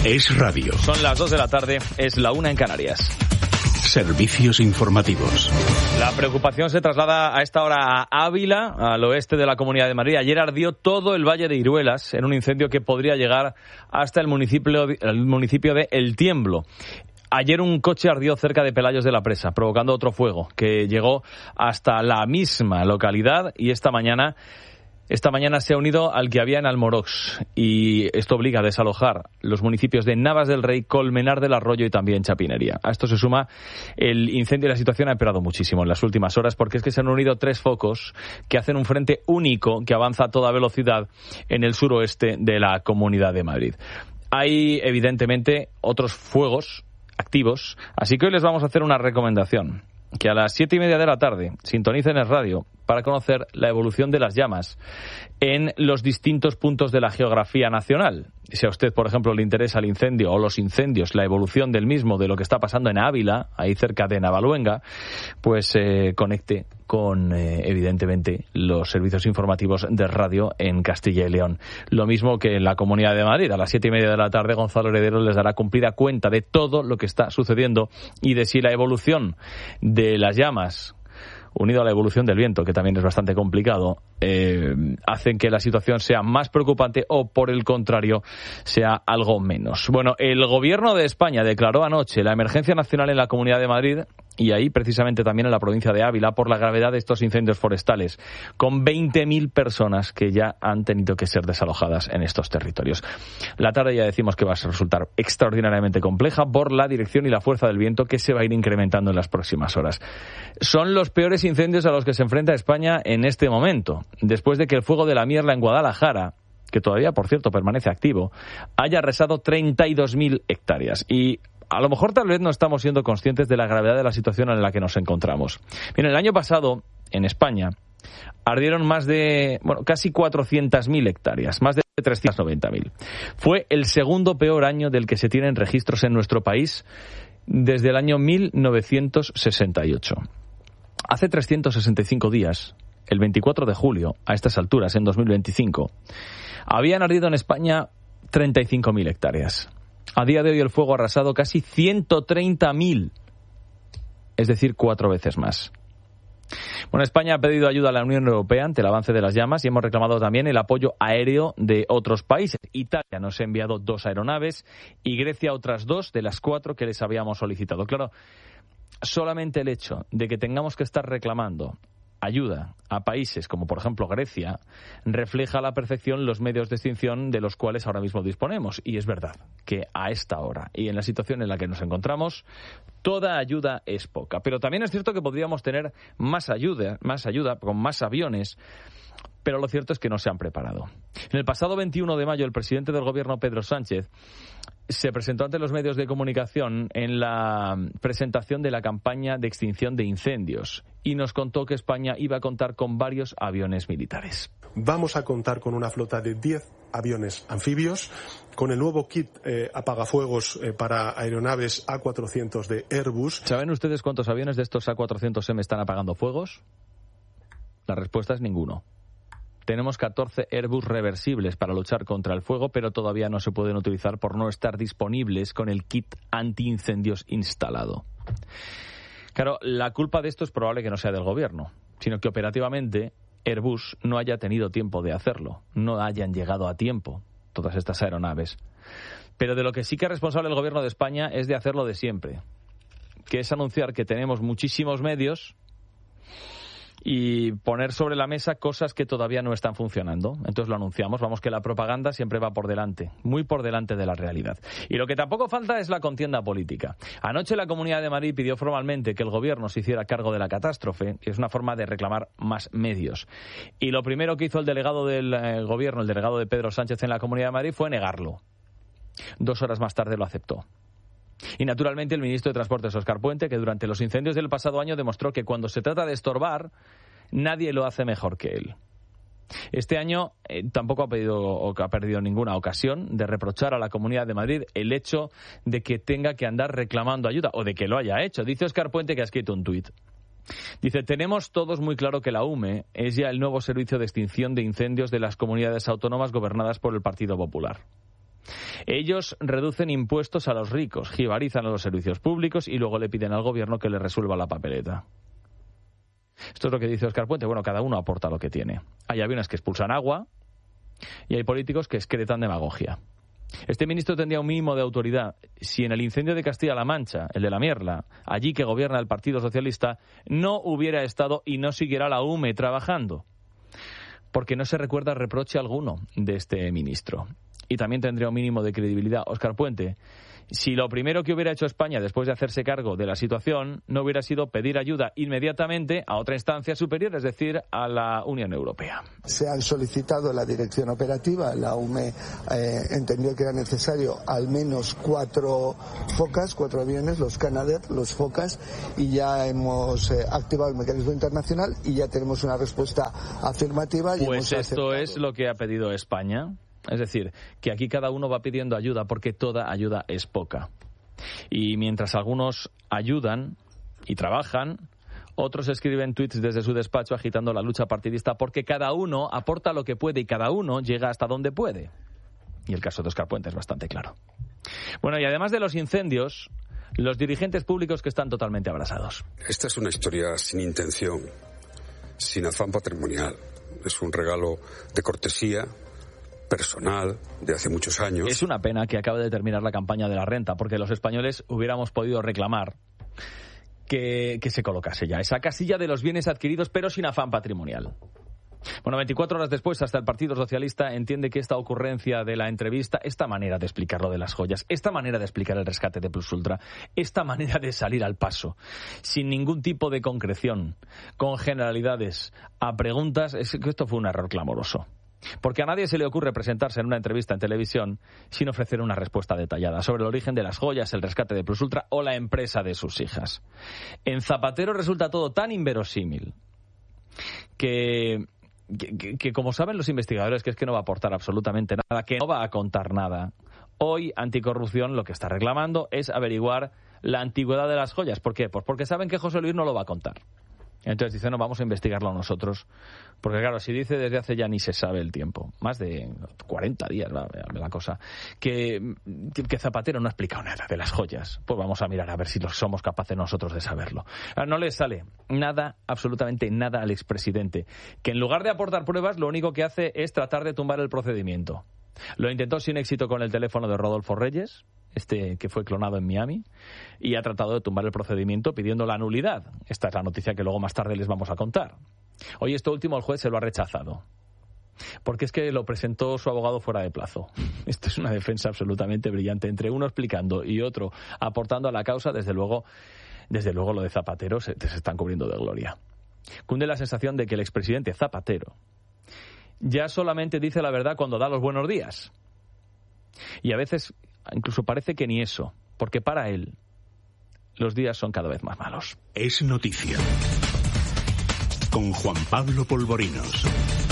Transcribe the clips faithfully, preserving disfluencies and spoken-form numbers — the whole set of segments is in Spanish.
Es radio. Son las dos de la tarde, es la una en Canarias. Servicios informativos. La preocupación se traslada a esta hora a Ávila, al oeste de la Comunidad de Madrid. Ayer ardió todo el Valle de Iruelas en un incendio que podría llegar hasta el municipio, el municipio de El Tiemblo. Ayer un coche ardió cerca de Pelayos de la Presa, provocando otro fuego que llegó hasta la misma localidad, y esta mañana... Esta mañana se ha unido al que había en Almorox, y esto obliga a desalojar los municipios de Navas del Rey, Colmenar del Arroyo y también Chapinería. A esto se suma el incendio, y la situación ha empeorado muchísimo en las últimas horas, porque es que se han unido tres focos que hacen un frente único que avanza a toda velocidad en el suroeste de la Comunidad de Madrid. Hay evidentemente otros fuegos activos, así que hoy les vamos a hacer una recomendación: que a las siete y media de la tarde sintonicen el radio para conocer la evolución de las llamas en los distintos puntos de la geografía nacional. Si a usted, por ejemplo, le interesa el incendio o los incendios, la evolución del mismo, de lo que está pasando en Ávila, ahí cerca de Navaluenga, pues eh, conecte con, eh, evidentemente, los servicios informativos de radio en Castilla y León. Lo mismo que en la Comunidad de Madrid. A las siete y media de la tarde, Gonzalo Heredero les dará cumplida cuenta de todo lo que está sucediendo y de si la evolución de las llamas, unido a la evolución del viento, que también es bastante complicado, eh, hacen que la situación sea más preocupante o, por el contrario, sea algo menos. Bueno, el Gobierno de España declaró anoche la emergencia nacional en la Comunidad de Madrid, y ahí precisamente también en la provincia de Ávila, por la gravedad de estos incendios forestales, con veinte mil personas que ya han tenido que ser desalojadas en estos territorios. La tarde ya decimos que va a resultar extraordinariamente compleja por la dirección y la fuerza del viento, que se va a ir incrementando en las próximas horas. Son los peores incendios a los que se enfrenta España en este momento, después de que el fuego de la Mierla en Guadalajara, que todavía, por cierto, permanece activo, haya arrasado treinta y dos mil hectáreas. Y a lo mejor tal vez no estamos siendo conscientes de la gravedad de la situación en la que nos encontramos. Miren, el año pasado, en España, ardieron más de, bueno, casi cuatrocientas mil hectáreas, más de trescientas noventa mil. Fue el segundo peor año del que se tienen registros en nuestro país desde el año mil novecientos sesenta y ocho. Hace trescientos sesenta y cinco días, el veinticuatro de julio, a estas alturas, en dos mil veinticinco, habían ardido en España treinta y cinco mil hectáreas. A día de hoy el fuego ha arrasado casi ciento treinta mil, es decir, cuatro veces más. Bueno, España ha pedido ayuda a la Unión Europea ante el avance de las llamas, y hemos reclamado también el apoyo aéreo de otros países. Italia nos ha enviado dos aeronaves y Grecia otras dos de las cuatro que les habíamos solicitado. Claro, solamente el hecho de que tengamos que estar reclamando ayuda a países como, por ejemplo, Grecia, refleja a la perfección los medios de extinción de los cuales ahora mismo disponemos. Y es verdad que a esta hora y en la situación en la que nos encontramos, toda ayuda es poca. Pero también es cierto que podríamos tener más ayuda, más ayuda con más aviones, pero lo cierto es que no se han preparado. En el pasado veintiuno de mayo, el presidente del Gobierno, Pedro Sánchez, se presentó ante los medios de comunicación en la presentación de la campaña de extinción de incendios y nos contó que España iba a contar con varios aviones militares. Vamos a contar con una flota de diez aviones anfibios, con el nuevo kit eh, apagafuegos eh, para aeronaves A cuatrocientos de Airbus. ¿Saben ustedes cuántos aviones de estos A cuatrocientos eme están apagando fuegos? La respuesta es ninguno. Tenemos catorce Airbus reversibles para luchar contra el fuego, pero todavía no se pueden utilizar por no estar disponibles con el kit antiincendios instalado. Claro, la culpa de esto es probable que no sea del Gobierno, sino que operativamente Airbus no haya tenido tiempo de hacerlo, no hayan llegado a tiempo todas estas aeronaves. Pero de lo que sí que es responsable el Gobierno de España es de hacerlo de siempre, que es anunciar que tenemos muchísimos medios y poner sobre la mesa cosas que todavía no están funcionando. Entonces lo anunciamos. Vamos, que la propaganda siempre va por delante, muy por delante de la realidad. Y lo que tampoco falta es la contienda política. Anoche la Comunidad de Madrid pidió formalmente que el Gobierno se hiciera cargo de la catástrofe, y es una forma de reclamar más medios. Y lo primero que hizo el delegado del eh, Gobierno, el delegado de Pedro Sánchez en la Comunidad de Madrid, fue negarlo. Dos horas más tarde lo aceptó. Y naturalmente el ministro de Transportes, Óscar Puente, que durante los incendios del pasado año demostró que cuando se trata de estorbar, nadie lo hace mejor que él. Este año eh, tampoco ha pedido o ha perdido ninguna ocasión de reprochar a la Comunidad de Madrid el hecho de que tenga que andar reclamando ayuda, o de que lo haya hecho. Dice Óscar Puente, que ha escrito un tuit. Dice: tenemos todos muy claro que la U M E es ya el nuevo servicio de extinción de incendios de las comunidades autónomas gobernadas por el Partido Popular. Ellos reducen impuestos a los ricos, jibarizan a los servicios públicos y luego le piden al gobierno que le resuelva la papeleta. Esto es lo que dice Óscar Puente. Bueno, cada uno aporta lo que tiene. Hay aviones que expulsan agua y hay políticos que excretan demagogia. Este ministro tendría un mínimo de autoridad si en el incendio de Castilla-La Mancha, el de la Mierla, allí que gobierna el Partido Socialista, no hubiera estado y no siguiera la U M E trabajando. Porque no se recuerda reproche alguno de este ministro. Y también tendría un mínimo de credibilidad Óscar Puente si lo primero que hubiera hecho España después de hacerse cargo de la situación no hubiera sido pedir ayuda inmediatamente a otra instancia superior, es decir, a la Unión Europea. Se han solicitado la dirección operativa, la U M E eh, entendió que era necesario al menos cuatro focas, cuatro aviones, los Canadair, los focas, y ya hemos eh, activado el mecanismo internacional y ya tenemos una respuesta afirmativa. Y pues hemos esto aceptado. Es lo que ha pedido España. Es decir, que aquí cada uno va pidiendo ayuda porque toda ayuda es poca. Y mientras algunos ayudan y trabajan, otros escriben tweets desde su despacho agitando la lucha partidista porque cada uno aporta lo que puede y cada uno llega hasta donde puede. Y el caso de Óscar Puente es bastante claro. Bueno, y además de los incendios, los dirigentes públicos que están totalmente abrasados. Esta es una historia sin intención, sin afán patrimonial. Es un regalo de cortesía personal de hace muchos años. Es una pena que acabe de terminar la campaña de la renta, porque los españoles hubiéramos podido reclamar que, que se colocase ya esa casilla de los bienes adquiridos, pero sin afán patrimonial. Bueno, veinticuatro horas después, hasta el Partido Socialista entiende que esta ocurrencia de la entrevista, esta manera de explicar lo de las joyas, esta manera de explicar el rescate de Plus Ultra, esta manera de salir al paso, sin ningún tipo de concreción, con generalidades a preguntas, es que esto fue un error clamoroso. Porque a nadie se le ocurre presentarse en una entrevista en televisión sin ofrecer una respuesta detallada sobre el origen de las joyas, el rescate de Plus Ultra o la empresa de sus hijas. En Zapatero resulta todo tan inverosímil que, que, que, que como saben los investigadores, que es que no va a aportar absolutamente nada, que no va a contar nada. Hoy Anticorrupción lo que está reclamando es averiguar la antigüedad de las joyas. ¿Por qué? Pues porque saben que José Luis no lo va a contar. Entonces dice, no, vamos a investigarlo nosotros. Porque claro, si dice desde hace ya ni se sabe el tiempo, más de cuarenta días la, la cosa, que, que Zapatero no ha explicado nada de las joyas, pues vamos a mirar a ver si somos capaces nosotros de saberlo. No le sale nada, absolutamente nada al expresidente, que en lugar de aportar pruebas, lo único que hace es tratar de tumbar el procedimiento. Lo intentó sin éxito con el teléfono de Rodolfo Reyes, este que fue clonado en Miami, y ha tratado de tumbar el procedimiento pidiendo la nulidad. Esta es la noticia que luego más tarde les vamos a contar. Hoy esto último el juez se lo ha rechazado, porque es que lo presentó su abogado fuera de plazo. Esto es una defensa absolutamente brillante, entre uno explicando y otro aportando a la causa. Desde luego, desde luego lo de Zapatero se, se están cubriendo de gloria. Cunde la sensación de que el expresidente Zapatero ya solamente dice la verdad cuando da los buenos días. Y a veces incluso parece que ni eso, porque para él los días son cada vez más malos. Es noticia. Con Juan Pablo Polvorinos.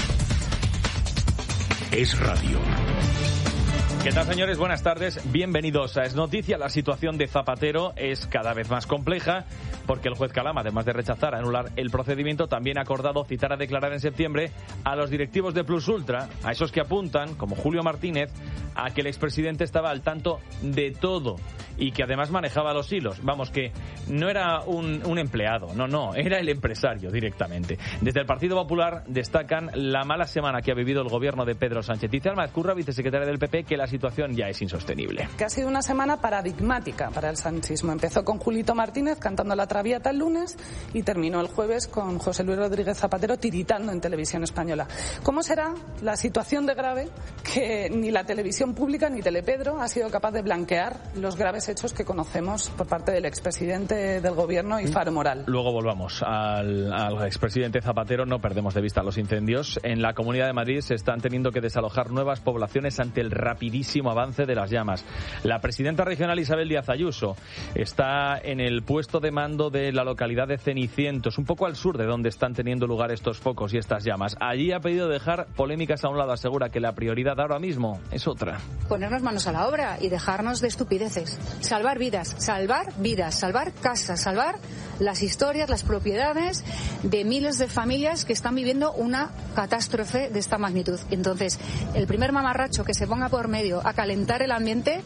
Es radio. ¿Qué tal, señores? Buenas tardes. Bienvenidos a Es Noticia. La situación de Zapatero es cada vez más compleja porque el juez Calama, además de rechazar, anular el procedimiento, también ha acordado citar a declarar en septiembre a los directivos de Plus Ultra, a esos que apuntan, como Julio Martínez, a que el expresidente estaba al tanto de todo y que además manejaba los hilos. Vamos, que no era un, un empleado, no, no, era el empresario directamente. Desde el Partido Popular destacan la mala semana que ha vivido el gobierno de Pedro Sánchez. Dice Alma Ezcurra, vicesecretaria del P P, que la situación ya es insostenible. Que ha sido una semana paradigmática para el sanchismo. Empezó con Julito Martínez cantando La Traviata el lunes y terminó el jueves con José Luis Rodríguez Zapatero tiritando en Televisión Española. ¿Cómo será la situación de grave que ni la televisión pública ni Telepedro ha sido capaz de blanquear los graves hechos que conocemos por parte del expresidente del gobierno y faro moral? Luego volvamos al, al expresidente Zapatero. No perdemos de vista los incendios. En la Comunidad de Madrid se están teniendo que desalojar nuevas poblaciones ante el rapidísimo avance de las llamas. La presidenta regional Isabel Díaz Ayuso está en el puesto de mando de la localidad de Cenicientos, un poco al sur de donde están teniendo lugar estos focos y estas llamas. Allí ha pedido dejar polémicas a un lado. Asegura que la prioridad ahora mismo es otra. Ponernos manos a la obra y dejarnos de estupideces. Salvar vidas, salvar vidas, salvar casas, salvar las historias, las propiedades de miles de familias que están viviendo una catástrofe de esta magnitud. Entonces, el primer mamarracho que se ponga por medio a calentar el ambiente,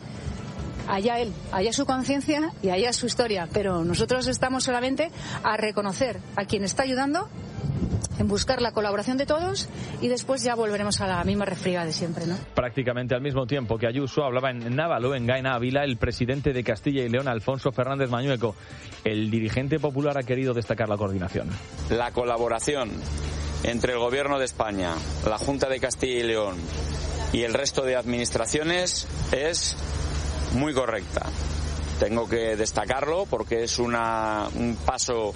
allá él, allá su conciencia y allá su historia. Pero nosotros estamos solamente a reconocer a quien está ayudando, en buscar la colaboración de todos y después ya volveremos a la misma refriega de siempre, ¿no? Prácticamente al mismo tiempo que Ayuso hablaba en Navaloenga, en Ávila, el presidente de Castilla y León, Alfonso Fernández Mañueco. El dirigente popular ha querido destacar la coordinación. La colaboración entre el Gobierno de España, la Junta de Castilla y León y el resto de administraciones es muy correcta. Tengo que destacarlo porque es una, un paso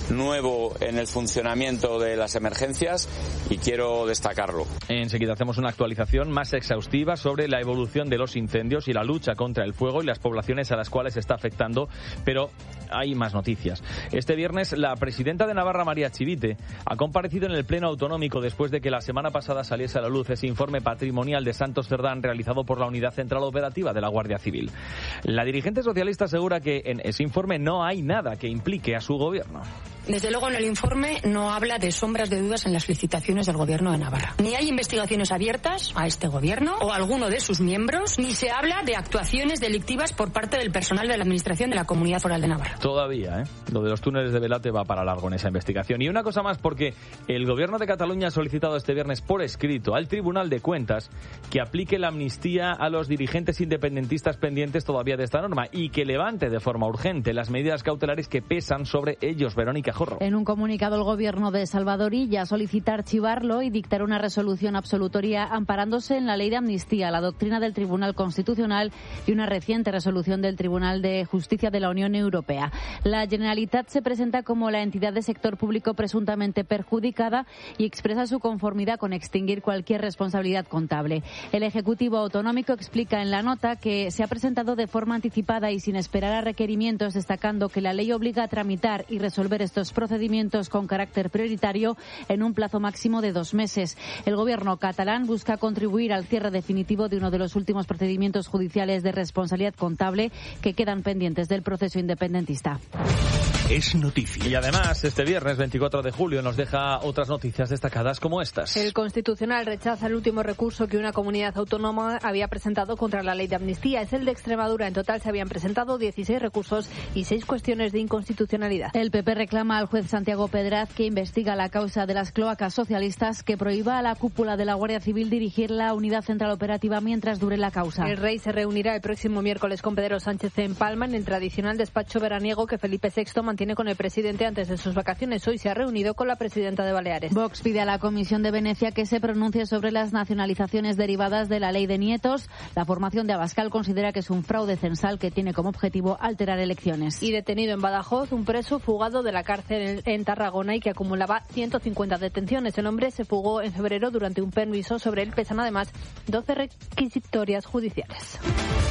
nuevo en el funcionamiento de las emergencias y quiero destacarlo. Enseguida hacemos una actualización más exhaustiva sobre la evolución de los incendios y la lucha contra el fuego y las poblaciones a las cuales está afectando, pero hay más noticias. Este viernes la presidenta de Navarra, María Chivite, ha comparecido en el Pleno Autonómico después de que la semana pasada saliese a la luz ese informe patrimonial de Santos Cerdán realizado por la Unidad Central Operativa de la Guardia Civil. La dirigente socialista asegura que en ese informe no hay nada que implique a su gobierno. Desde luego en el informe no habla de sombras de dudas en las licitaciones del Gobierno de Navarra. Ni hay investigaciones abiertas a este Gobierno o a alguno de sus miembros, ni se habla de actuaciones delictivas por parte del personal de la Administración de la Comunidad Foral de Navarra. Todavía, ¿eh? Lo de los túneles de Velate va para largo en esa investigación. Y una cosa más, porque el Gobierno de Cataluña ha solicitado este viernes por escrito al Tribunal de Cuentas que aplique la amnistía a los dirigentes independentistas pendientes todavía de esta norma y que levante de forma urgente las medidas cautelares que pesan sobre ellos. Verónica Jorro. En un comunicado, el Gobierno de Salvador Illa solicita archivarlo y dictar una resolución absolutoria amparándose en la ley de amnistía, la doctrina del Tribunal Constitucional y una reciente resolución del Tribunal de Justicia de la Unión Europea. La Generalitat se presenta como la entidad de sector público presuntamente perjudicada y expresa su conformidad con extinguir cualquier responsabilidad contable. El Ejecutivo Autonómico explica en la nota que se ha presentado de forma anticipada y sin esperar a requerimientos, destacando que la ley obliga a tramitar y resolver estos procedimientos con carácter prioritario en un plazo máximo de dos meses. El Gobierno catalán busca contribuir al cierre definitivo de uno de los últimos procedimientos judiciales de responsabilidad contable que quedan pendientes del proceso independentista. Es noticia. Y además, este viernes veinticuatro de julio nos deja otras noticias destacadas como estas. El Constitucional rechaza el último recurso que una comunidad autónoma había presentado contra la ley de amnistía. Es el de Extremadura. En total se habían presentado dieciséis recursos y seis cuestiones de inconstitucionalidad. El P P reclama al juez Santiago Pedraz, que investiga la causa de las cloacas socialistas, que prohíba a la cúpula de la Guardia Civil dirigir la Unidad Central Operativa mientras dure la causa. El rey se reunirá el próximo miércoles con Pedro Sánchez en Palma en el tradicional despacho veraniego que Felipe sexto mantiene con el presidente antes de sus vacaciones. Hoy se ha reunido con la presidenta de Baleares. Vox pide a la Comisión de Venecia que se pronuncie sobre las nacionalizaciones derivadas de la ley de nietos. La formación de Abascal considera que es un fraude censal que tiene como objetivo alterar elecciones. Y detenido en Badajoz un preso fugado de la cárcel en Tarragona y que acumulaba ciento cincuenta detenciones. El hombre se fugó en febrero durante un permiso. Sobre él pesan además doce requisitorias judiciales.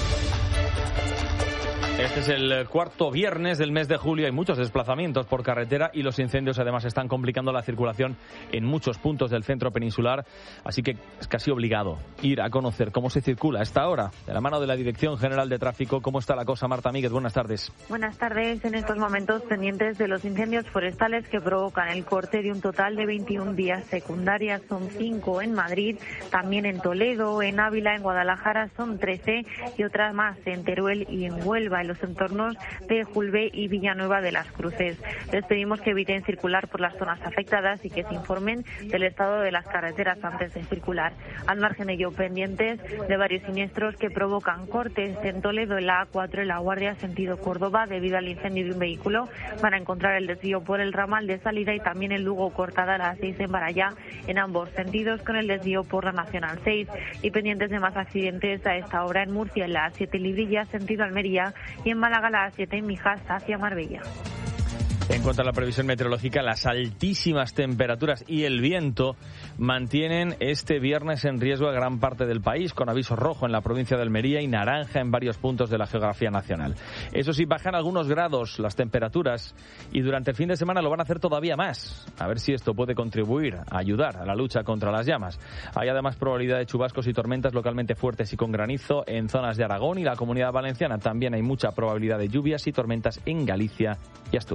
Este es el cuarto viernes del mes de julio. Hay muchos desplazamientos por carretera y los incendios además están complicando la circulación en muchos puntos del centro peninsular. Así que es casi obligado ir a conocer cómo se circula a esta hora. De la mano de la Dirección General de Tráfico, ¿cómo está la cosa? Marta Míguez, buenas tardes. Buenas tardes. En estos momentos pendientes de los incendios forestales que provocan el corte de un total de veintiún vías secundarias. Son cinco en Madrid, también en Toledo, en Ávila, en Guadalajara son trece y otras más en Teruel y en Huelva, en los entornos de Julbe y Villanueva de las Cruces. Les pedimos que eviten circular por las zonas afectadas y que se informen del estado de las carreteras antes de circular. Al margen de ello, pendientes de varios siniestros que provocan cortes en Toledo, en la A cuatro, en La Guardia, sentido Córdoba, debido al incendio de un vehículo. Van a encontrar el desvío por el ramal de salida y también en Lugo, cortada a las seis en Barallá, en ambos sentidos, con el desvío por la Nacional seis. Y pendientes de más accidentes a esta hora en Murcia, en la A siete Librilla, sentido Almería, y en Málaga, la A siete en Mijas, hacia Marbella. En cuanto a la previsión meteorológica, las altísimas temperaturas y el viento mantienen este viernes en riesgo a gran parte del país, con aviso rojo en la provincia de Almería y naranja en varios puntos de la geografía nacional. Eso sí, bajan algunos grados las temperaturas y durante el fin de semana lo van a hacer todavía más. A ver si esto puede contribuir a ayudar a la lucha contra las llamas. Hay además probabilidad de chubascos y tormentas localmente fuertes y con granizo en zonas de Aragón y la Comunidad Valenciana. También hay mucha probabilidad de lluvias y tormentas en Galicia y Asturias.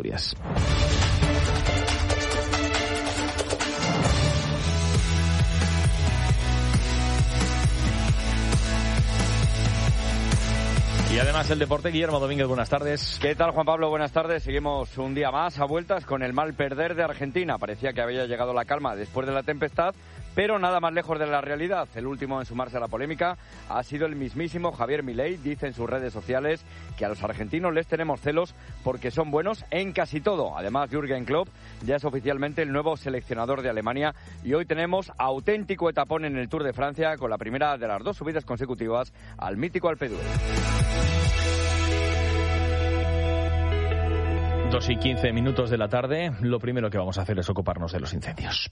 Y además el deporte, Guillermo Domínguez, buenas tardes. ¿Qué tal, Juan Pablo? Buenas tardes. Seguimos un día más a vueltas con el mal perder de Argentina. Parecía que había llegado la calma después de la tempestad, pero nada más lejos de la realidad. El último en sumarse a la polémica ha sido el mismísimo Javier Milei. Dice en sus redes sociales que a los argentinos les tenemos celos porque son buenos en casi todo. Además, Jürgen Klopp ya es oficialmente el nuevo seleccionador de Alemania y hoy tenemos auténtico etapón en el Tour de Francia con la primera de las dos subidas consecutivas al mítico Alpe d'Huez. Dos y quince minutos de la tarde. Lo primero que vamos a hacer es ocuparnos de los incendios.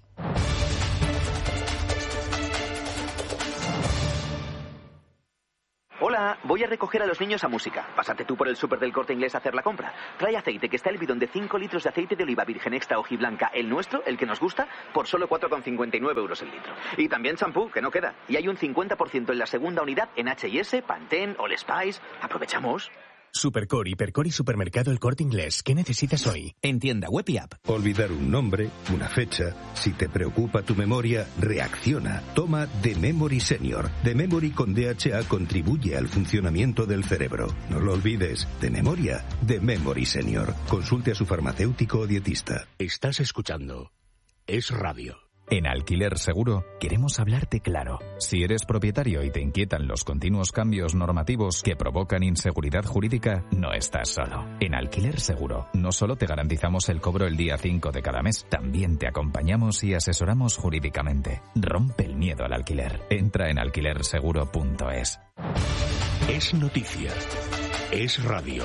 Hola, voy a recoger a los niños a música. Pásate tú por el súper del Corte Inglés a hacer la compra. Trae aceite, que está el bidón de cinco litros de aceite de oliva virgen extra hojiblanca, el nuestro, el que nos gusta, por solo cuatro con cincuenta y nueve euros el litro. Y también champú, que no queda. Y hay un cincuenta por ciento en la segunda unidad en H y S, Pantene, All Spice. Aprovechamos. Supercore, Hipercore y Supermercado El Corte Inglés. ¿Qué necesitas hoy? En tienda web y app. Olvidar un nombre, una fecha. Si te preocupa tu memoria, reacciona. Toma The Memory Senior. The Memory con D H A contribuye al funcionamiento del cerebro. No lo olvides. De memoria, The Memory Senior. Consulte a su farmacéutico o dietista. Estás escuchando Es Radio. En Alquiler Seguro queremos hablarte claro. Si eres propietario y te inquietan los continuos cambios normativos que provocan inseguridad jurídica, no estás solo. En Alquiler Seguro no solo te garantizamos el cobro el día cinco de cada mes, también te acompañamos y asesoramos jurídicamente. Rompe el miedo al alquiler. Entra en alquiler seguro punto es. Es noticia. Es radio.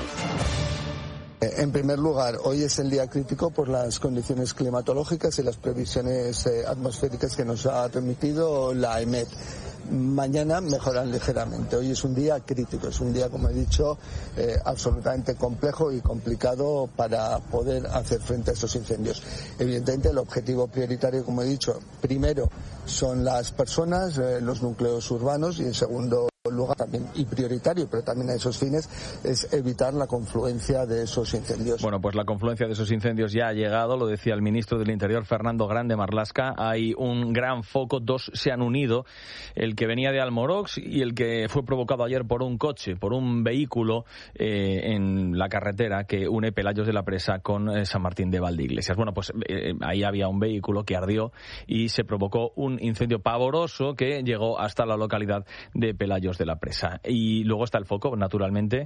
En primer lugar, hoy es el día crítico por las condiciones climatológicas y las previsiones eh, atmosféricas que nos ha remitido la E M E T. Mañana mejoran ligeramente. Hoy es un día crítico, es un día, como he dicho, eh, absolutamente complejo y complicado para poder hacer frente a estos incendios. Evidentemente, el objetivo prioritario, como he dicho, primero son las personas, eh, los núcleos urbanos, y en segundo lugar también, y prioritario, pero también a esos fines, es evitar la confluencia de esos incendios. Bueno, pues la confluencia de esos incendios ya ha llegado, lo decía el ministro del Interior, Fernando Grande Marlaska. Hay un gran foco, dos se han unido, el que venía de Almorox y el que fue provocado ayer por un coche, por un vehículo eh, en la carretera que une Pelayos de la Presa con eh, San Martín de Valdeiglesias. Bueno, pues eh, ahí había un vehículo que ardió y se provocó un incendio pavoroso que llegó hasta la localidad de Pelayos de la Presa. Y luego está el foco, naturalmente,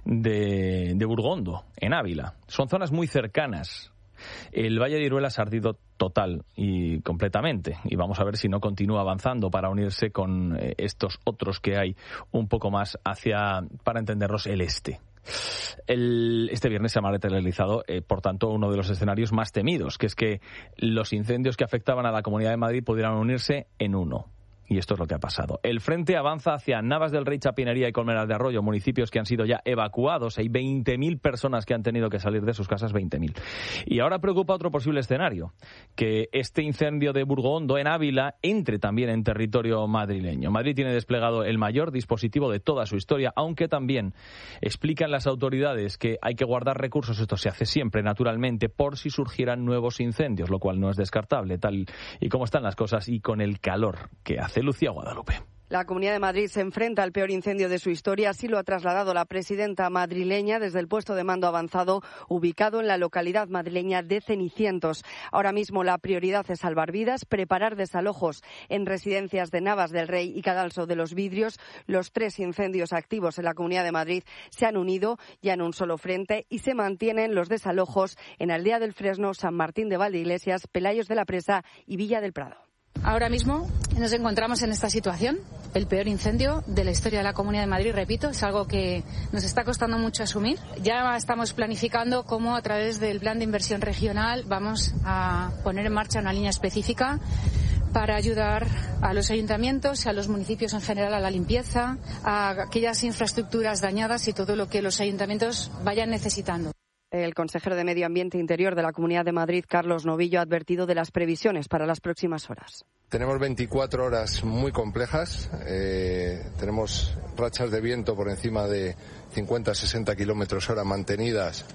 de, de Burgondo, en Ávila. Son zonas muy cercanas. El Valle de Iruelas ha ardido total y completamente, y vamos a ver si no continúa avanzando para unirse con eh, estos otros que hay un poco más hacia, para entenderlos, el este. El, este viernes se ha materializado, eh, por tanto, uno de los escenarios más temidos, que es que los incendios que afectaban a la Comunidad de Madrid pudieran unirse en uno. Y esto es lo que ha pasado. El frente avanza hacia Navas del Rey, Chapinería y Colmenar de Arroyo, municipios que han sido ya evacuados. Hay veinte mil personas que han tenido que salir de sus casas, veinte mil. Y ahora preocupa otro posible escenario, que este incendio de Burgondo en Ávila entre también en territorio madrileño. Madrid tiene desplegado el mayor dispositivo de toda su historia, aunque también explican las autoridades que hay que guardar recursos, esto se hace siempre naturalmente, por si surgieran nuevos incendios, lo cual no es descartable, tal y como están las cosas y con el calor que hace. Lucía Guadalupe. La Comunidad de Madrid se enfrenta al peor incendio de su historia, así lo ha trasladado la presidenta madrileña desde el puesto de mando avanzado ubicado en la localidad madrileña de Cenicientos. Ahora mismo la prioridad es salvar vidas, preparar desalojos en residencias de Navas del Rey y Cadalso de los Vidrios. Los tres incendios activos en la Comunidad de Madrid se han unido ya en un solo frente y se mantienen los desalojos en Aldea del Fresno, San Martín de Valdeiglesias, Pelayos de la Presa y Villa del Prado. Ahora mismo nos encontramos en esta situación, el peor incendio de la historia de la Comunidad de Madrid, repito, es algo que nos está costando mucho asumir. Ya estamos planificando cómo a través del plan de inversión regional vamos a poner en marcha una línea específica para ayudar a los ayuntamientos y a los municipios en general a la limpieza, a aquellas infraestructuras dañadas y todo lo que los ayuntamientos vayan necesitando. El consejero de Medio Ambiente e Interior de la Comunidad de Madrid, Carlos Novillo, ha advertido de las previsiones para las próximas horas. Tenemos veinticuatro horas muy complejas. Eh, tenemos rachas de viento por encima de cincuenta a sesenta kilómetros hora mantenidas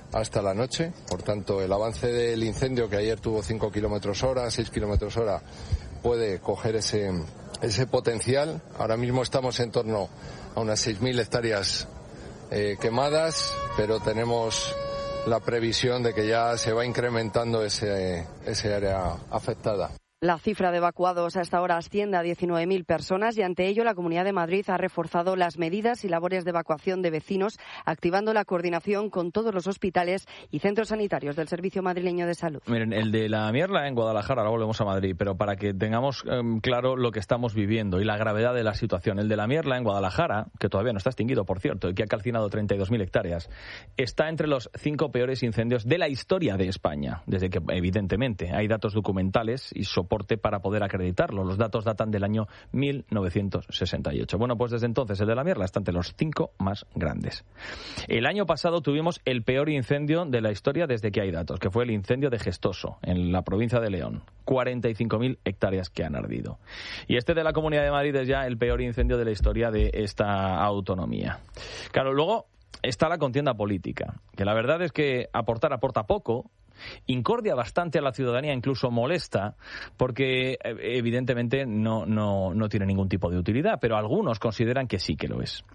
hasta la noche. Por tanto, el avance del incendio, que ayer tuvo cinco kilómetros hora, seis kilómetros hora, puede coger ese, ese potencial. Ahora mismo estamos en torno a unas seis mil hectáreas eh, quemadas, pero tenemos la previsión de que ya se va incrementando ese, ese área afectada. La cifra de evacuados hasta ahora asciende a diecinueve mil personas y ante ello la Comunidad de Madrid ha reforzado las medidas y labores de evacuación de vecinos, activando la coordinación con todos los hospitales y centros sanitarios del Servicio Madrileño de Salud. Miren, el de la Mierla en Guadalajara, ahora volvemos a Madrid, pero para que tengamos um, claro lo que estamos viviendo y la gravedad de la situación. El de la Mierla en Guadalajara, que todavía no está extinguido, por cierto, y que ha calcinado treinta y dos mil hectáreas, está entre los cinco peores incendios de la historia de España, desde que, evidentemente, hay datos documentales y soporte para poder acreditarlo. Los datos datan del año mil novecientos sesenta y ocho. Bueno, pues desde entonces el de la Mierla está entre los cinco más grandes. El año pasado tuvimos el peor incendio de la historia desde que hay datos, que fue el incendio de Gestoso, en la provincia de León. cuarenta y cinco mil hectáreas que han ardido. Y este de la Comunidad de Madrid es ya el peor incendio de la historia de esta autonomía. Claro, luego está la contienda política, que la verdad es que aportar aporta poco, incordia bastante a la ciudadanía, incluso molesta, porque evidentemente no, no, no tiene ningún tipo de utilidad, pero algunos consideran que sí que lo es.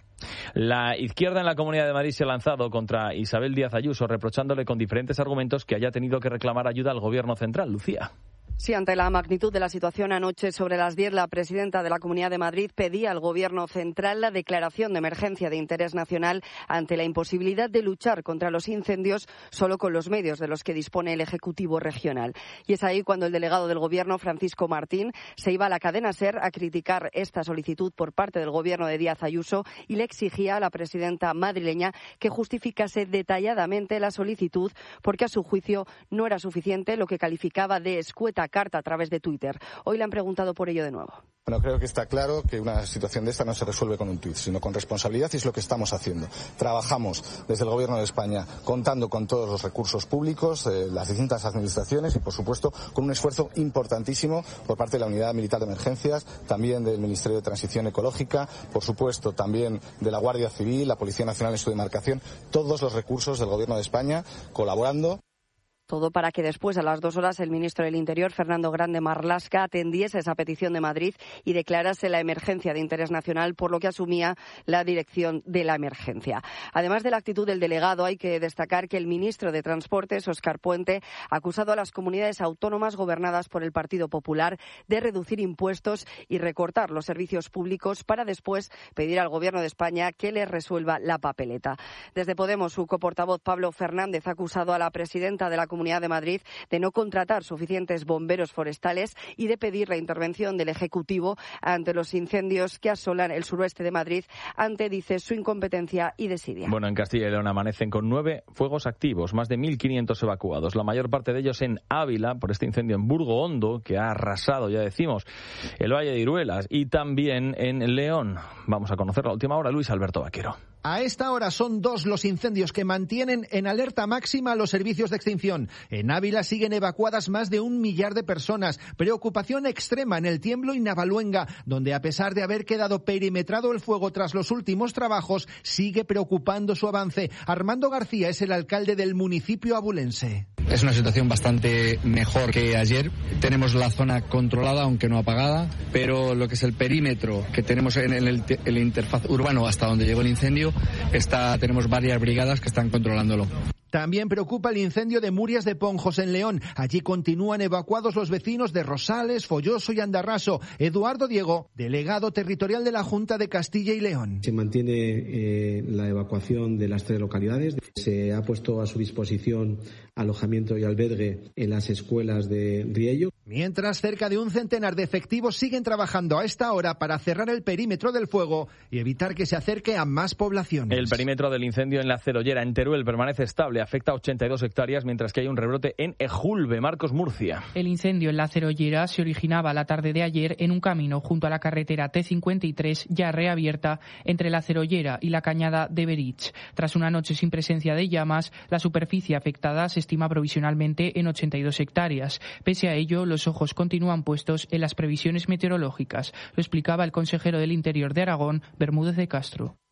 La izquierda en la Comunidad de Madrid se ha lanzado contra Isabel Díaz Ayuso, reprochándole con diferentes argumentos que haya tenido que reclamar ayuda al Gobierno central. Lucía. Sí, ante la magnitud de la situación anoche sobre las diez, la presidenta de la Comunidad de Madrid pedía al Gobierno central la declaración de emergencia de interés nacional ante la imposibilidad de luchar contra los incendios solo con los medios de los que dispone el Ejecutivo regional. Y es ahí cuando el delegado del Gobierno, Francisco Martín, se iba a la cadena SER a criticar esta solicitud por parte del Gobierno de Díaz Ayuso y le exigía a la presidenta madrileña que justificase detalladamente la solicitud porque a su juicio no era suficiente lo que calificaba de escueta carta a través de Twitter. Hoy le han preguntado por ello de nuevo. Bueno, creo que está claro que una situación de esta no se resuelve con un tuit, sino con responsabilidad, y es lo que estamos haciendo. Trabajamos desde el Gobierno de España contando con todos los recursos públicos, eh, las distintas administraciones y, por supuesto, con un esfuerzo importantísimo por parte de la Unidad Militar de Emergencias, también del Ministerio de Transición Ecológica, por supuesto, también de la Guardia Civil, la Policía Nacional en su demarcación, todos los recursos del Gobierno de España colaborando. Todo para que después, a las dos horas, el ministro del Interior, Fernando Grande Marlaska, atendiese esa petición de Madrid y declarase la emergencia de interés nacional, por lo que asumía la dirección de la emergencia. Además de la actitud del delegado, hay que destacar que el ministro de Transportes, Óscar Puente, ha acusado a las comunidades autónomas gobernadas por el Partido Popular de reducir impuestos y recortar los servicios públicos para después pedir al Gobierno de España que les resuelva la papeleta. Desde Podemos, su coportavoz Pablo Fernández ha acusado a la presidenta de la Comunidad de Madrid de no contratar suficientes bomberos forestales y de pedir la intervención del Ejecutivo ante los incendios que asolan el suroeste de Madrid ante, dice, su incompetencia y desidia. Bueno, en Castilla y León amanecen con nueve fuegos activos, más de mil quinientos evacuados, la mayor parte de ellos en Ávila por este incendio en Burgo Hondo que ha arrasado, ya decimos, el Valle de Iruelas, y también en León. Vamos a conocer la última hora, Luis Alberto Vaquero. A esta hora son dos los incendios que mantienen en alerta máxima a los servicios de extinción. En Ávila siguen evacuadas más de un millar de personas. Preocupación extrema en El Tiemblo y Navaluenga, donde a pesar de haber quedado perimetrado el fuego tras los últimos trabajos, sigue preocupando su avance. Armando García es el alcalde del municipio abulense. Es una situación bastante mejor que ayer. Tenemos la zona controlada, aunque no apagada, pero lo que es el perímetro que tenemos en el, el interfaz urbano hasta donde llegó el incendio, está, tenemos varias brigadas que están controlándolo. También preocupa el incendio de Murias de Ponjos en León. Allí continúan evacuados los vecinos de Rosales, Folloso y Andarraso. Eduardo Diego, delegado territorial de la Junta de Castilla y León. Se mantiene eh, la evacuación de las tres localidades. Se ha puesto a su disposición alojamiento y albergue en las escuelas de Riello. Mientras, cerca de un centenar de efectivos siguen trabajando a esta hora para cerrar el perímetro del fuego y evitar que se acerque a más poblaciones. El perímetro del incendio en la Cerollera, en Teruel, permanece estable. Afecta a ochenta y dos hectáreas, mientras que hay un rebrote en Ejulbe. Marcos Murcia. El incendio en la Cerollera se originaba la tarde de ayer en un camino junto a la carretera T cincuenta y tres, ya reabierta entre la Cerollera y la cañada de Berich. Tras una noche sin presencia de llamas, la superficie afectada se estima provisionalmente en ochenta y dos hectáreas. Pese a ello, los ojos continúan puestos en las previsiones meteorológicas. Lo explicaba el consejero del Interior de Aragón, Bermúdez de Castro.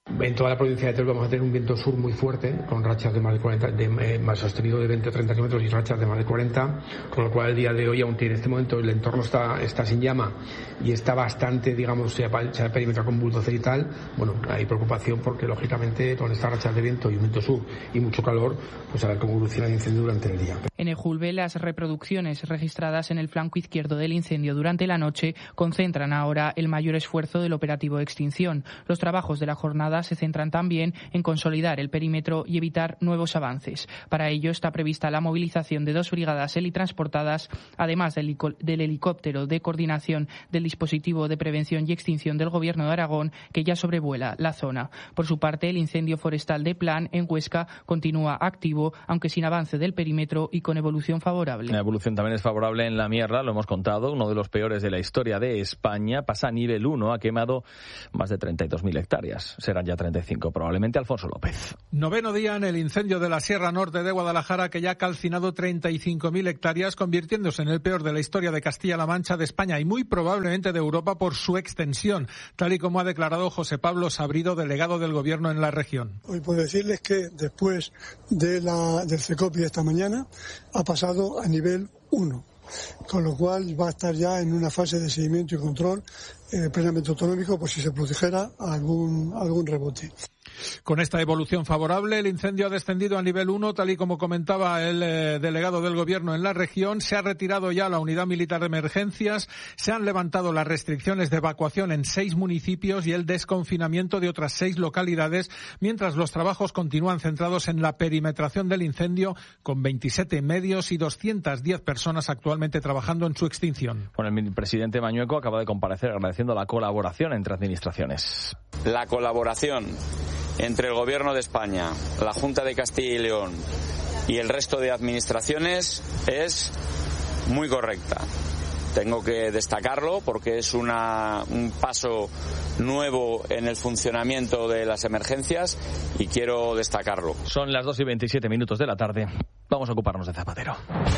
En toda la provincia de Teruel vamos a tener un viento sur muy fuerte, con rachas de más de cuarenta, de, eh, más sostenido de veinte a treinta kilómetros y rachas de más de cuarenta, con lo cual el día de hoy, aunque en este momento el entorno está, está sin llama y está bastante, digamos, se ha perimetrado con bulldozer y tal, bueno, hay preocupación porque lógicamente con estas rachas de viento y un viento sur y mucho calor, pues a ver cómo evoluciona el incendio durante el día. En Ejulbe, las reproducciones registradas en el flanco izquierdo del incendio durante la noche concentran ahora el mayor esfuerzo del operativo de extinción. Los trabajos de la jornada se centran también en consolidar el perímetro y evitar nuevos avances. Para ello está prevista la movilización de dos brigadas helitransportadas, además del, del helicóptero de coordinación del dispositivo de prevención y extinción del Gobierno de Aragón, que ya sobrevuela la zona. Por su parte, el incendio forestal de Plan, en Huesca, continúa activo, aunque sin avance del perímetro y con evolución favorable. La evolución también es favorable en la Mierla, lo hemos contado, uno de los peores de la historia de España. Pasa a nivel uno, ha quemado más de treinta y dos mil hectáreas. Serán ya treinta y cinco, probablemente. Alfonso López. Noveno día en el incendio de la Sierra Norte de Guadalajara, que ya ha calcinado treinta y cinco mil hectáreas, convirtiéndose en el peor de la historia de Castilla-La Mancha, de España y muy probablemente de Europa por su extensión, tal y como ha declarado José Pablo Sabrido, delegado del Gobierno en la región. Hoy puedo decirles que después de la, del CECOPI esta mañana ha pasado a nivel uno. Con lo cual va a estar ya en una fase de seguimiento y control eh, plenamente autonómico por si se produjera algún, algún rebote. Con esta evolución favorable, el incendio ha descendido a nivel uno, tal y como comentaba el eh, delegado del Gobierno en la región. Se ha retirado ya la unidad militar de emergencias, se han levantado las restricciones de evacuación en seis municipios y el desconfinamiento de otras seis localidades, mientras los trabajos continúan centrados en la perimetración del incendio, con veintisiete medios y doscientas diez personas actualmente trabajando en su extinción. Bueno, el presidente Mañueco acaba de comparecer agradeciendo la colaboración entre administraciones. La colaboración entre el Gobierno de España, la Junta de Castilla y León y el resto de administraciones es muy correcta. Tengo que destacarlo porque es una, un paso nuevo en el funcionamiento de las emergencias y quiero destacarlo. Son las dos y veintisiete minutos de la tarde. Vamos a ocuparnos de Zapatero.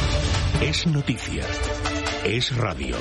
Es noticia. Es radio.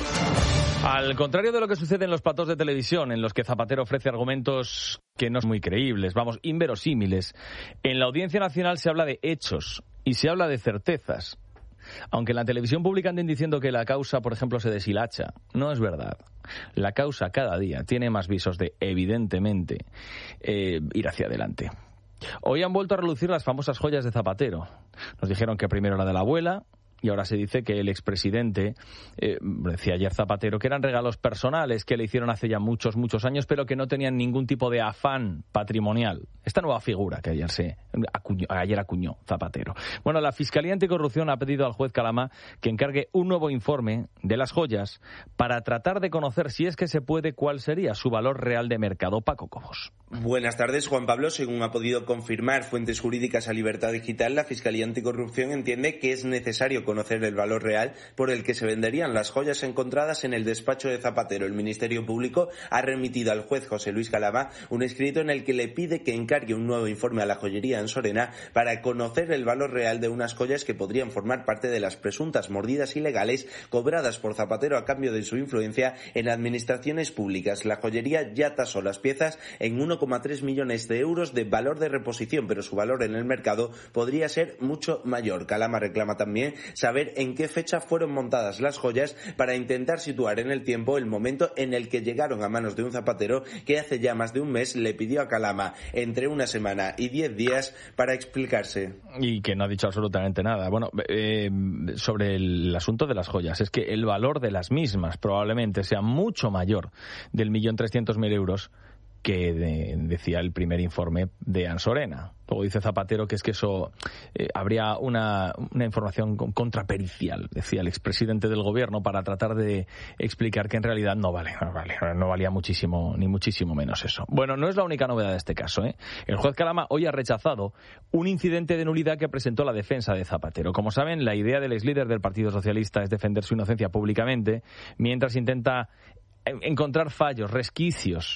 Al contrario de lo que sucede en los platós de televisión, en los que Zapatero ofrece argumentos que no son muy creíbles, vamos, inverosímiles, en la Audiencia Nacional se habla de hechos y se habla de certezas. Aunque en la televisión pública anden diciendo que la causa, por ejemplo, se deshilacha, no es verdad. La causa cada día tiene más visos de, evidentemente, eh, ir hacia adelante. Hoy han vuelto a relucir las famosas joyas de Zapatero. Nos dijeron que primero la de la abuela, y ahora se dice que el expresidente, eh, decía ayer Zapatero, que eran regalos personales que le hicieron hace ya muchos, muchos años, pero que no tenían ningún tipo de afán patrimonial. Esta nueva figura que ayer, se acuñó, ayer acuñó Zapatero. Bueno, la Fiscalía Anticorrupción ha pedido al juez Calama que encargue un nuevo informe de las joyas para tratar de conocer, si es que se puede, cuál sería su valor real de mercado. Paco Cobos. Buenas tardes, Juan Pablo. Según ha podido confirmar fuentes jurídicas a Libertad Digital, la Fiscalía Anticorrupción entiende que es necesario conocer el valor real por el que se venderían las joyas encontradas en el despacho de Zapatero. El Ministerio Público ha remitido al juez José Luis Calama un escrito en el que le pide que encargue un nuevo informe a la joyería Ansorena para conocer el valor real de unas joyas que podrían formar parte de las presuntas mordidas ilegales cobradas por Zapatero a cambio de su influencia en administraciones públicas. La joyería ya tasó las piezas en uno coma tres millones de euros de valor de reposición, pero su valor en el mercado podría ser mucho mayor. Calama reclama también saber en qué fecha fueron montadas las joyas para intentar situar en el tiempo el momento en el que llegaron a manos de un zapatero que hace ya más de un mes le pidió a Calama entre una semana y diez días para explicarse. Y que no ha dicho absolutamente nada. Bueno, eh, sobre el asunto de las joyas, es que el valor de las mismas probablemente sea mucho mayor del millón trescientos mil euros que de, decía el primer informe de Ansorena. Luego dice Zapatero que es que eso eh, habría una, una información contrapericial, decía el expresidente del gobierno, para tratar de explicar que en realidad no vale, no vale, no valía muchísimo, ni muchísimo menos eso. Bueno, no es la única novedad de este caso, ¿eh? El juez Calama hoy ha rechazado un incidente de nulidad que presentó la defensa de Zapatero. Como saben, la idea del exlíder del Partido Socialista es defender su inocencia públicamente, mientras intenta encontrar fallos, resquicios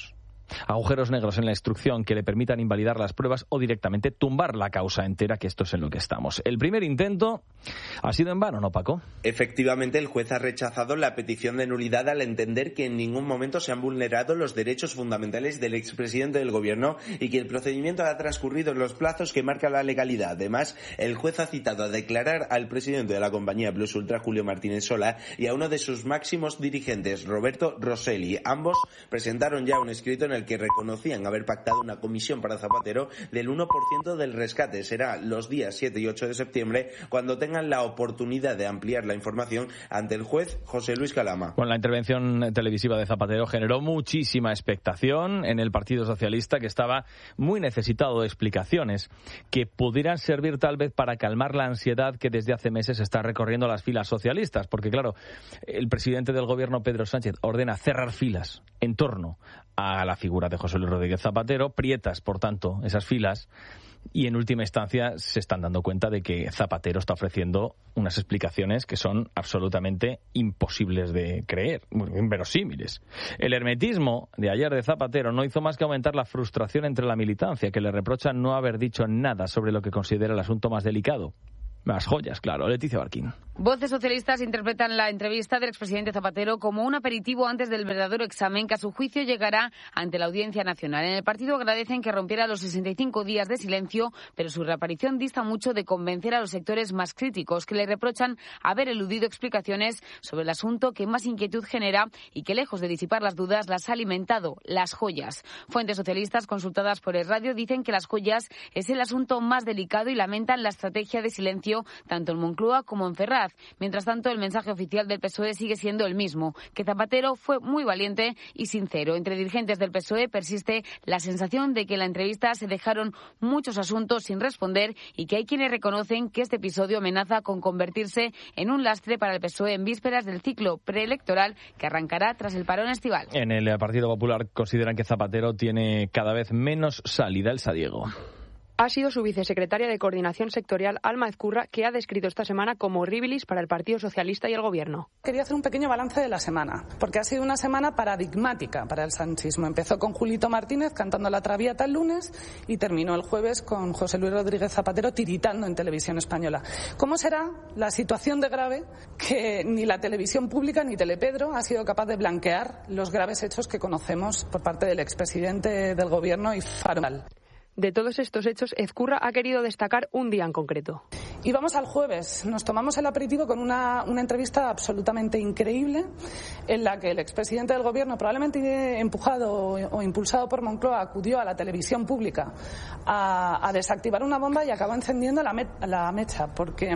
agujeros negros en la instrucción que le permitan invalidar las pruebas o directamente tumbar la causa entera, que esto es en lo que estamos. El primer intento ha sido en vano, ¿no, Paco? Efectivamente, el juez ha rechazado la petición de nulidad al entender que en ningún momento se han vulnerado los derechos fundamentales del expresidente del gobierno y que el procedimiento ha transcurrido en los plazos que marca la legalidad. Además, el juez ha citado a declarar al presidente de la compañía Plus Ultra, Julio Martínez Sola, y a uno de sus máximos dirigentes, Roberto Rosselli. Ambos presentaron ya un escrito en el que reconocían haber pactado una comisión para Zapatero del uno por ciento del rescate. Será los días siete y ocho de septiembre cuando tengan la oportunidad de ampliar la información ante el juez José Luis Calama. Bueno, la intervención televisiva de Zapatero generó muchísima expectación en el Partido Socialista, que estaba muy necesitado de explicaciones que pudieran servir tal vez para calmar la ansiedad que desde hace meses está recorriendo las filas socialistas, porque claro, el presidente del gobierno, Pedro Sánchez, ordena cerrar filas en torno a la figura de José Luis Rodríguez Zapatero, prietas, por tanto, esas filas, y en última instancia se están dando cuenta de que Zapatero está ofreciendo unas explicaciones que son absolutamente imposibles de creer, inverosímiles. El hermetismo de ayer de Zapatero no hizo más que aumentar la frustración entre la militancia, que le reprochan no haber dicho nada sobre lo que considera el asunto más delicado. Las joyas, claro. Leticia Barquín. Voces socialistas interpretan la entrevista del expresidente Zapatero como un aperitivo antes del verdadero examen que a su juicio llegará ante la Audiencia Nacional. En el partido agradecen que rompiera los sesenta y cinco días de silencio, pero su reaparición dista mucho de convencer a los sectores más críticos, que le reprochan haber eludido explicaciones sobre el asunto que más inquietud genera y que, lejos de disipar las dudas, las ha alimentado: las joyas. Fuentes socialistas consultadas por el radio dicen que las joyas es el asunto más delicado y lamentan la estrategia de silencio tanto en Moncloa como en Ferraz. Mientras tanto, el mensaje oficial del P S O E sigue siendo el mismo, que Zapatero fue muy valiente y sincero. Entre dirigentes del P S O E persiste la sensación de que en la entrevista se dejaron muchos asuntos sin responder y que hay quienes reconocen que este episodio amenaza con convertirse en un lastre para el P S O E en vísperas del ciclo preelectoral que arrancará tras el parón estival. En el Partido Popular consideran que Zapatero tiene cada vez menos salida. El Sadiego. Ha sido su vicesecretaria de Coordinación Sectorial, Alma Ezcurra, que ha descrito esta semana como horribilis para el Partido Socialista y el Gobierno. Quería hacer un pequeño balance de la semana, porque ha sido una semana paradigmática para el sanchismo. Empezó con Julito Martínez cantando La Traviata el lunes y terminó el jueves con José Luis Rodríguez Zapatero tiritando en Televisión Española. ¿Cómo será la situación de grave que ni la televisión pública ni Telepedro ha sido capaz de blanquear los graves hechos que conocemos por parte del expresidente del Gobierno y Farmal? De todos estos hechos, Ezcurra ha querido destacar un día en concreto. Y vamos al jueves. Nos tomamos el aperitivo con una, una entrevista absolutamente increíble en la que el expresidente del Gobierno, probablemente empujado o, o impulsado por Moncloa, acudió a la televisión pública a, a desactivar una bomba y acabó encendiendo la, me, la mecha, porque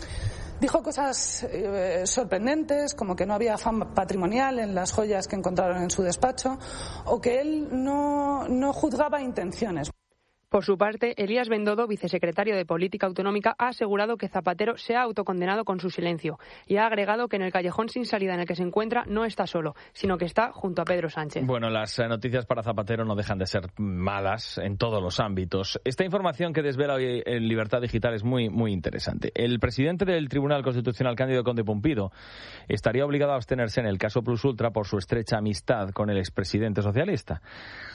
dijo cosas eh, sorprendentes, como que no había afán patrimonial en las joyas que encontraron en su despacho, o que él no, no juzgaba intenciones. Por su parte, Elías Bendodo, vicesecretario de Política Autonómica, ha asegurado que Zapatero se ha autocondenado con su silencio y ha agregado que en el callejón sin salida en el que se encuentra no está solo, sino que está junto a Pedro Sánchez. Bueno, las noticias para Zapatero no dejan de ser malas en todos los ámbitos. Esta información que desvela hoy en Libertad Digital es muy, muy interesante. El presidente del Tribunal Constitucional, Cándido Conde Pumpido, estaría obligado a abstenerse en el caso Plus Ultra por su estrecha amistad con el expresidente socialista.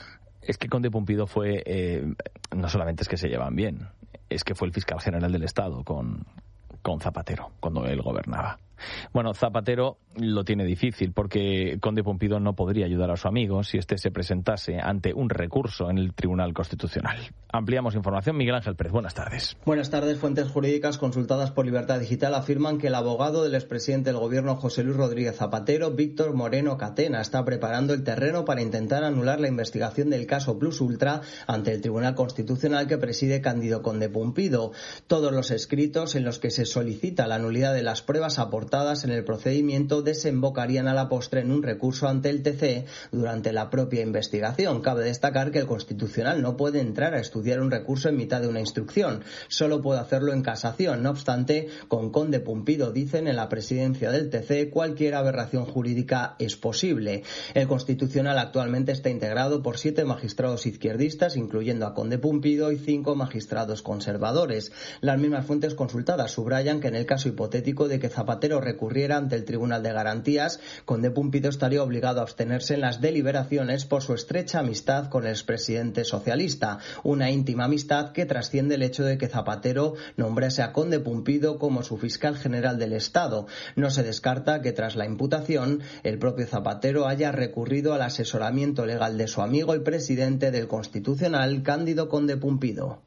Es que Conde Pumpido fue, eh, no solamente es que se llevan bien, es que fue el fiscal general del Estado con, con Zapatero, cuando él gobernaba. Bueno, Zapatero lo tiene difícil porque Conde Pumpido no podría ayudar a su amigo si éste se presentase ante un recurso en el Tribunal Constitucional. Ampliamos información. Miguel Ángel Pérez, buenas tardes. Buenas tardes. Fuentes jurídicas consultadas por Libertad Digital afirman que el abogado del expresidente del Gobierno, José Luis Rodríguez Zapatero, Víctor Moreno Catena, está preparando el terreno para intentar anular la investigación del caso Plus Ultra ante el Tribunal Constitucional que preside Cándido Conde Pumpido. Todos los escritos en los que se solicita la nulidad de las pruebas aportadas en el procedimiento desembocarían a la postre en un recurso ante el T C E durante la propia investigación. Cabe destacar que el Constitucional no puede entrar a estudiar un recurso en mitad de una instrucción, solo puede hacerlo en casación. No obstante, con Conde Pumpido, dicen en la presidencia del T C E, cualquier aberración jurídica es posible. El Constitucional actualmente está integrado por siete magistrados izquierdistas, incluyendo a Conde Pumpido, y cinco magistrados conservadores. Las mismas fuentes consultadas subrayan que en el caso hipotético de que Zapatero Zapatero recurriera ante el Tribunal de Garantías, Conde Pumpido estaría obligado a abstenerse en las deliberaciones por su estrecha amistad con el expresidente socialista, una íntima amistad que trasciende el hecho de que Zapatero nombrase a Conde Pumpido como su fiscal general del Estado. No se descarta que tras la imputación el propio Zapatero haya recurrido al asesoramiento legal de su amigo y presidente del Constitucional, Cándido Conde Pumpido.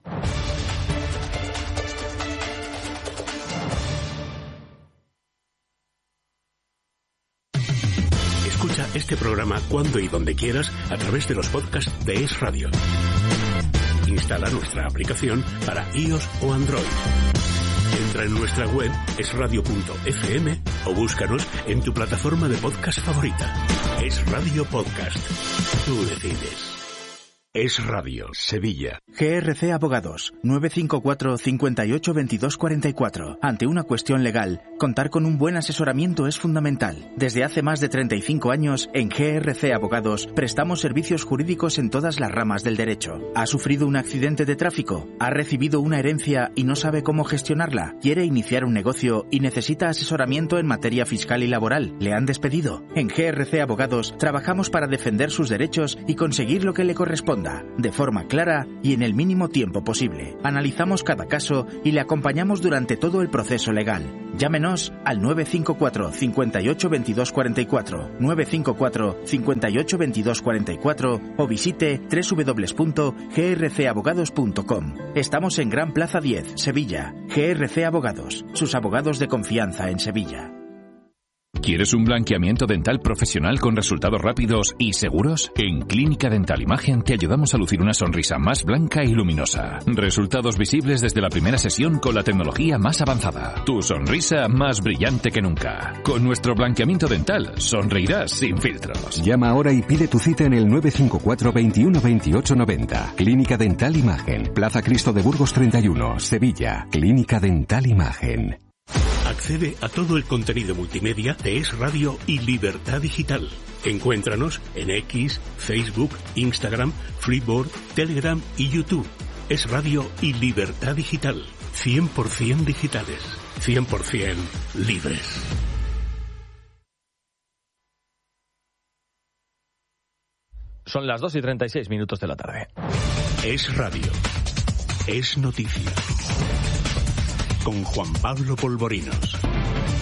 Escucha este programa cuando y donde quieras a través de los podcasts de Es Radio. Instala nuestra aplicación para iOS o Android. Entra en nuestra web es radio punto efe eme o búscanos en tu plataforma de podcast favorita. Es Radio Podcast. Tú decides. Es Radio, Sevilla. G R C Abogados, nueve cinco cuatro, cinco ocho, veintidós cuarenta y cuatro. Ante una cuestión legal, contar con un buen asesoramiento es fundamental. Desde hace más de treinta y cinco años, en G R C Abogados, prestamos servicios jurídicos en todas las ramas del derecho. ¿Ha sufrido un accidente de tráfico? ¿Ha recibido una herencia y no sabe cómo gestionarla? ¿Quiere iniciar un negocio y necesita asesoramiento en materia fiscal y laboral? ¿Le han despedido? En G R C Abogados, trabajamos para defender sus derechos y conseguir lo que le corresponde, de forma clara y en el mínimo tiempo posible. Analizamos cada caso y le acompañamos durante todo el proceso legal. Llámenos al nueve cinco cuatro, cinco ocho, veintidós cuarenta y cuatro, nueve cinco cuatro, cinco ocho, veintidós cuarenta y cuatro o visite doble u doble u doble u punto g r c abogados punto com. Estamos en Gran Plaza diez, Sevilla. G R C Abogados, sus abogados de confianza en Sevilla. ¿Quieres un blanqueamiento dental profesional con resultados rápidos y seguros? En Clínica Dental Imagen te ayudamos a lucir una sonrisa más blanca y luminosa. Resultados visibles desde la primera sesión con la tecnología más avanzada. Tu sonrisa más brillante que nunca. Con nuestro blanqueamiento dental sonreirás sin filtros. Llama ahora y pide tu cita en el nueve cinco cuatro, veintiuno, veintiocho, noventa. Clínica Dental Imagen. Plaza Cristo de Burgos treinta y uno, Sevilla. Clínica Dental Imagen. Accede a todo el contenido multimedia de Es Radio y Libertad Digital. Encuéntranos en X, Facebook, Instagram, Freeboard, Telegram y YouTube. Es Radio y Libertad Digital. cien por ciento digitales. cien por ciento libres. Son las dos y treinta y seis minutos de la tarde. Es Radio. Es noticia. Con Juan Pablo Polvorinos.